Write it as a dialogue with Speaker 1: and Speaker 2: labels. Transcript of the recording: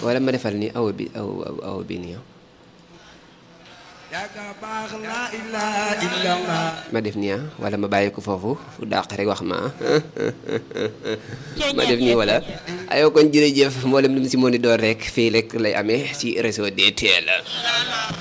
Speaker 1: wala ma defal ni aw bi aw bi nii ma def nii wala ma bàyyi ko foofu fu dàq rek wax ma ma def nii wala ayoo kon jërëjëf mboolem lu mu si mën di door rek fii rek lay amee ci réseau DTL